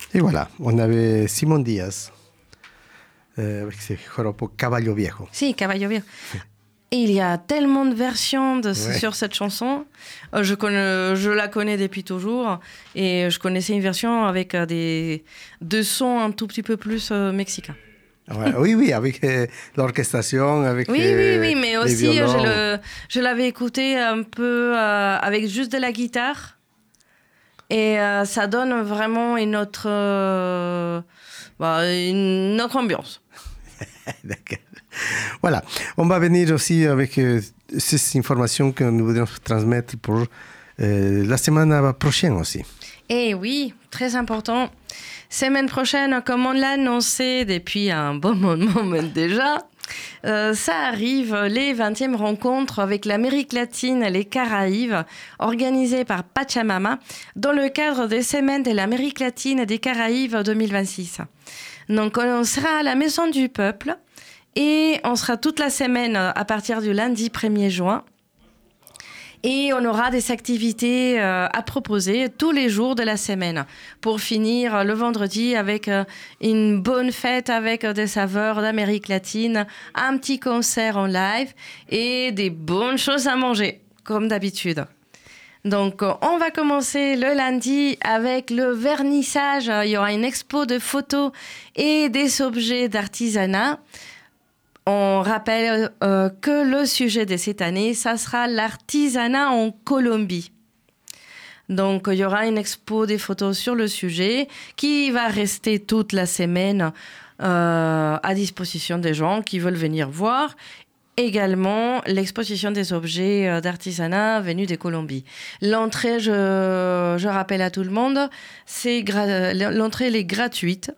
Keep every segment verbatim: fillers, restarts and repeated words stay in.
Et voilà, on avait Simon Diaz euh, avec ses joropos Caballo Viejo. Si, Caballo Viejo. Et il y a tellement de versions de, Ouais. sur cette chanson. Euh, je, connais, je la connais depuis toujours. Et je connaissais une version avec euh, des, des sons un tout petit peu plus euh, mexicains. Ouais, oui, oui, avec euh, l'orchestration, avec Oui, euh, oui, oui, mais les aussi euh, violons. je, le, je l'avais écouté un peu euh, avec juste de la guitare. Et euh, ça donne vraiment une autre, euh, bah, une autre ambiance. D'accord. Voilà, on va venir aussi avec euh, ces informations que nous voudrions transmettre pour euh, la semaine prochaine aussi. Et oui, très important. Semaine prochaine, comme on l'a annoncé depuis un bon moment déjà, euh, ça arrive, les vingtièmes rencontres avec l'Amérique latine et les Caraïbes, organisées par Pachamama, dans le cadre des Semaines de l'Amérique latine et des Caraïbes deux mille vingt-six. Donc on sera à la Maison du Peuple et on sera toute la semaine à partir du lundi premier juin. Et on aura des activités euh, à proposer tous les jours de la semaine pour finir le vendredi avec euh, une bonne fête avec euh, des saveurs d'Amérique latine, un petit concert en live et des bonnes choses à manger, comme d'habitude. Donc, euh, on va commencer le lundi avec le vernissage. Il y aura une expo de photos et des objets d'artisanat. On rappelle euh, que le sujet de cette année, ça sera l'artisanat en Colombie. Donc, il y aura une expo des photos sur le sujet qui va rester toute la semaine euh, à disposition des gens qui veulent venir voir. Également, l'exposition des objets euh, d'artisanat venus de Colombie. L'entrée, je, je rappelle à tout le monde, c'est gra- l'entrée elle est gratuite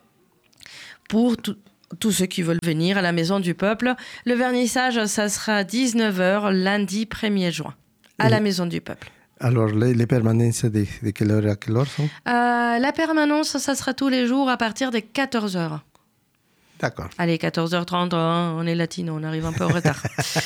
pour tout. Tous ceux qui veulent venir à la Maison du Peuple. Le vernissage, ça sera à dix-neuf heures, lundi premier juin, à la Maison du Peuple. Alors, les, les permanences, de, de quelle heure à quelle heure sont? euh, La permanence, ça sera tous les jours à partir de quatorze heures. D'accord. Allez, quatorze heures trente, hein, on est latino, on arrive un peu en retard.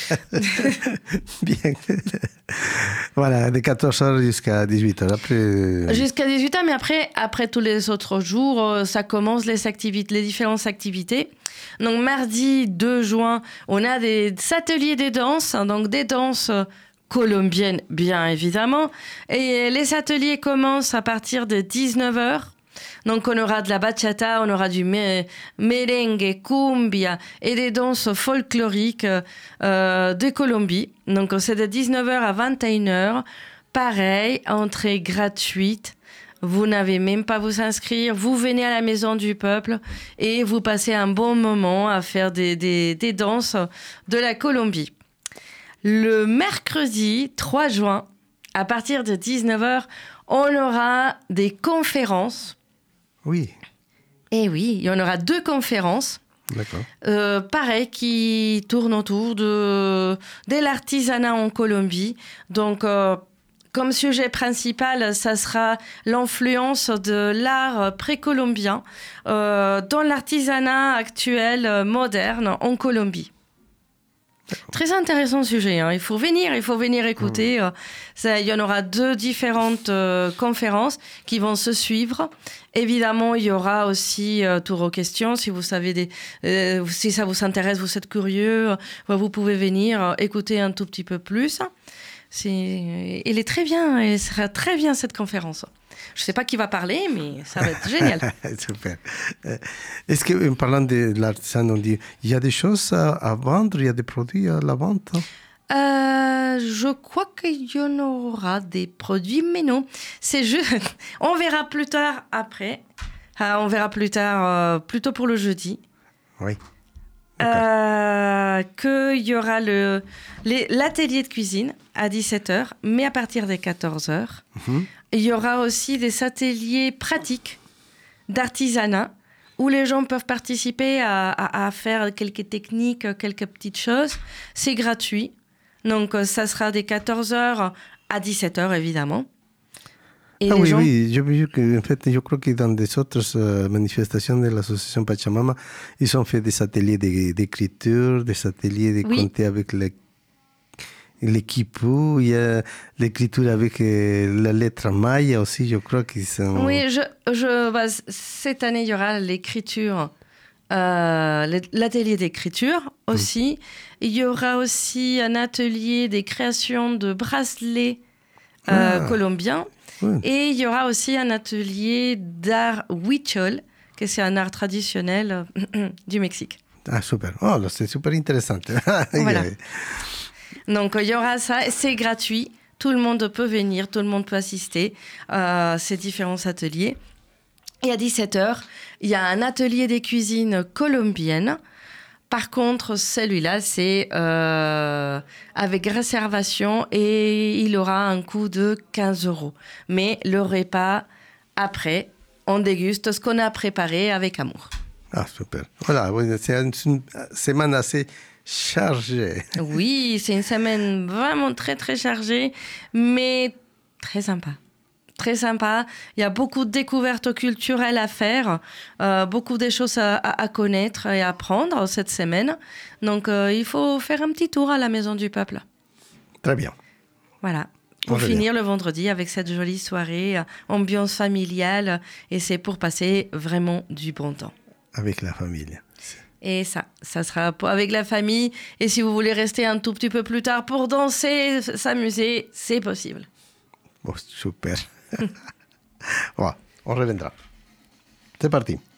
Bien. Voilà, de quatorze heures jusqu'à dix-huit heures. Après... Jusqu'à dix-huit heures, mais après, après tous les autres jours, euh, ça commence les activités, les différentes activités. Donc, mardi deux juin, on a des ateliers de danse, hein, donc des danses colombiennes, bien évidemment. Et les ateliers commencent à partir de dix-neuf heures. Donc, on aura de la bachata, on aura du me- merengue, cumbia et des danses folkloriques euh, de Colombie. Donc, c'est de dix-neuf heures à vingt et une heures. Pareil, entrée gratuite. Vous n'avez même pas à vous inscrire. Vous venez à la Maison du Peuple et vous passez un bon moment à faire des, des, des danses de la Colombie. Le mercredi trois juin, à partir de dix-neuf heures, on aura des conférences. Oui. Et oui, il y en aura deux conférences. D'accord. Euh, pareil, qui tournent autour de, de l'artisanat en Colombie. Donc, euh, comme sujet principal, ça sera l'influence de l'art précolombien euh, dans l'artisanat actuel euh, moderne en Colombie. D'accord. Très intéressant sujet, hein. Il faut venir, il faut venir écouter. Mmh. Ça, il y en aura deux différentes euh, conférences qui vont se suivre. Évidemment, il y aura aussi euh, tour aux questions. Si vous savez des, euh, si ça vous intéresse, vous êtes curieux, euh, vous pouvez venir euh, écouter un tout petit peu plus. C'est, elle est très bien, elle sera très bien cette conférence. Je ne sais pas qui va parler, mais ça va être génial. Super. Est-ce que, en parlant de l'artisan, on dit, il y a des choses à, à vendre, il y a des produits à la vente? Euh, je crois qu'il y en aura des produits, mais non. C'est juste, on verra plus tard après. Euh, on verra plus tard, euh, plutôt pour le jeudi. Oui. Euh, qu'il y aura le, les, l'atelier de cuisine à dix-sept heures, mais à partir des quatorze heures. Mm-hmm. Il y aura aussi des ateliers pratiques d'artisanat où les gens peuvent participer à, à, à faire quelques techniques, quelques petites choses. C'est gratuit. Donc, ça sera des quatorze heures à dix-sept heures, évidemment. Et ah oui, gens... oui, je, je, en fait, je crois que dans des autres euh, manifestations de l'association Pachamama, ils ont fait des ateliers de, d'écriture, des ateliers de oui. compter avec les, l'équipou, il y a l'écriture avec euh, la lettre maya aussi, je crois qu'ils sont... Oui, je, je, bah, cette année, il y aura l'écriture, euh, l'atelier d'écriture aussi. Mmh. Il y aura aussi un atelier des créations de bracelets euh, ah. colombiens. Oui. Et il y aura aussi un atelier d'art huichol, que c'est un art traditionnel euh, du Mexique. Ah, super. Oh, c'est super intéressant. Voilà. Donc, il y aura ça. C'est gratuit. Tout le monde peut venir, tout le monde peut assister à ces différents ateliers. Et à dix-sept heures, il y a un atelier des cuisines colombiennes. Par contre, celui-là, c'est euh, avec réservation et il aura un coût de quinze euros. Mais le repas, après, on déguste ce qu'on a préparé avec amour. Ah, super. Voilà, c'est une semaine assez chargée. Oui, c'est une semaine vraiment très, très chargée, mais très sympa. Très sympa. Il y a beaucoup de découvertes culturelles à faire, euh, beaucoup de choses à, à connaître et à apprendre cette semaine. Donc, euh, il faut faire un petit tour à la Maison du Peuple. Très bien. Voilà. Pour finir le vendredi avec cette jolie soirée, ambiance familiale, et c'est pour passer vraiment du bon temps. Avec la famille. Et ça, ça sera avec la famille. Et si vous voulez rester un tout petit peu plus tard pour danser, s'amuser, c'est possible. Bon, super. Bon, on reviendra. C'est parti.